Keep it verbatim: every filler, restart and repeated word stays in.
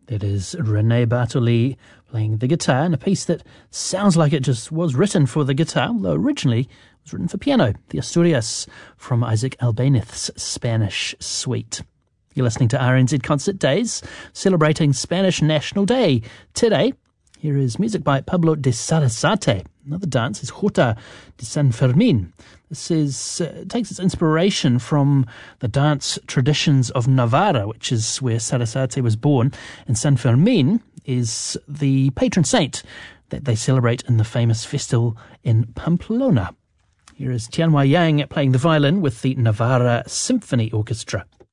That is René Bartoli playing the guitar in a piece that sounds like it just was written for the guitar, although originally it was written for piano, the Asturias from Isaac Albéniz's Spanish Suite. You're listening to R N Z Concert Days, celebrating Spanish National Day. Today, here is music by Pablo de Sarasate. Another dance is Jota de San Fermin. This is uh, takes its inspiration from the dance traditions of Navarra, which is where Sarasate was born, and San Fermin is the patron saint that they celebrate in the famous festival in Pamplona. Here is Tianhua Yang playing the violin with the Navarra Symphony Orchestra.